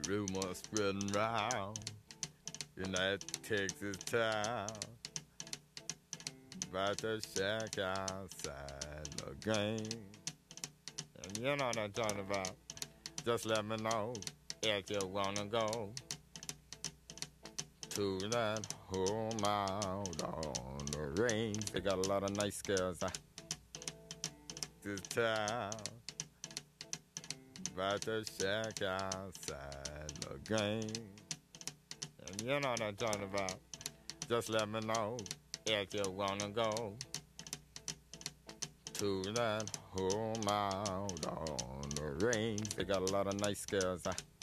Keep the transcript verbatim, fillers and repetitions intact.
Rumors spreading round in that Texas town about the shack outside the game. And you know what I'm talking about. Just let me know if you wanna go to that home out on the range. They got a lot of nice girls. Uh, this town about the shack outside the game. And you know what I'm talking about. Just let me know if you wanna go to that home out on the range. They got a lot of nice girls. Uh,